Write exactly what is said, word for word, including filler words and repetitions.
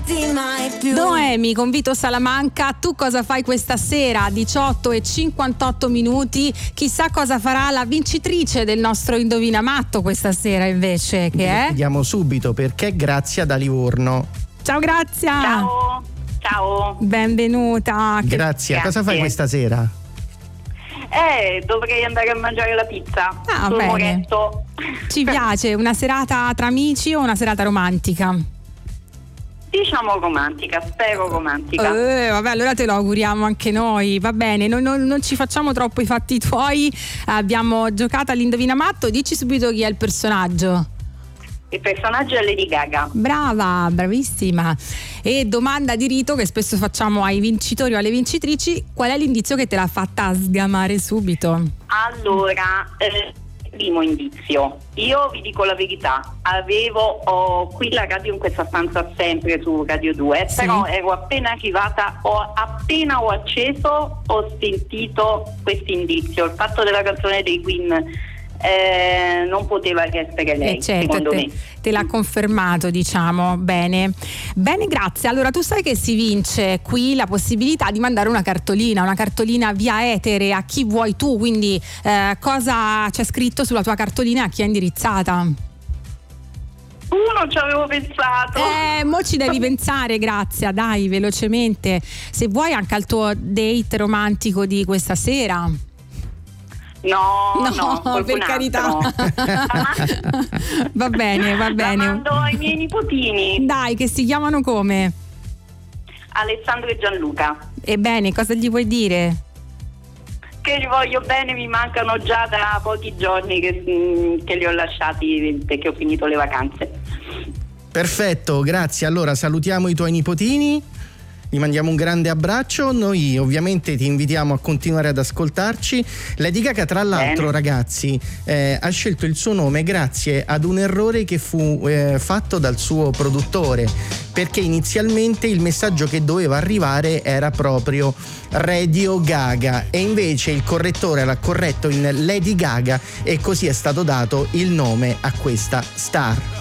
lasciarti mai più. Noemi con Vito Salamanca, tu cosa fai questa sera? diciotto e cinquantotto minuti. Chissà cosa farà la vincitrice del nostro Indovina Matto questa sera invece, che è? Vediamo subito, perché Grazia da Livorno. Ciao Grazia. Ciao. Ciao. Benvenuta. Grazia, cosa fai questa sera? Eh, dovrei andare a mangiare la pizza. Ah, sul bene. muretto. Ci piace una serata tra amici o una serata romantica? Diciamo romantica, spero romantica. Eh, vabbè, allora te lo auguriamo anche noi, va bene, non, non, non ci facciamo troppo i fatti tuoi. Abbiamo giocato all'Indovina Matto, dici subito chi è il personaggio. Il personaggio è Lady Gaga. Brava, bravissima. E domanda di rito che spesso facciamo ai vincitori o alle vincitrici: qual è l'indizio che te l'ha fatta sgamare subito? Allora, eh, primo indizio, io vi dico la verità, avevo ho, qui la radio in questa stanza sempre su Radio due, Sì. però ero appena arrivata, ho appena ho acceso, ho sentito questo indizio, il fatto della canzone dei Queen. Eh, non poteva che essere lei, Eh certo, secondo te, me. te l'ha confermato, diciamo. Bene, bene, grazie. Allora, tu sai che si vince qui la possibilità di mandare una cartolina, una cartolina via etere a chi vuoi tu, quindi eh, cosa c'è scritto sulla tua cartolina e a chi è indirizzata? Uh, non ci avevo pensato. Eh, mo ci devi pensare, Grazia, dai, velocemente. Se vuoi anche al tuo date romantico di questa sera. No, No, no, qualcun per carità. altro. Va bene, va La bene. mando ai miei nipotini, Dai, che si chiamano come? Alessandro e Gianluca, Ebbene, cosa gli vuoi dire? che li voglio bene, mi mancano già da pochi giorni che, mm, che li ho lasciati perché ho finito le vacanze. Perfetto, grazie. Allora salutiamo i tuoi nipotini, gli mandiamo un grande abbraccio. Noi ovviamente ti invitiamo a continuare ad ascoltarci. Lady Gaga, tra l'altro, Bene. ragazzi, eh, ha scelto il suo nome grazie ad un errore che fu eh, fatto dal suo produttore, perché inizialmente il messaggio che doveva arrivare era proprio Radio Gaga e invece il correttore l'ha corretto in Lady Gaga e così è stato dato il nome a questa star.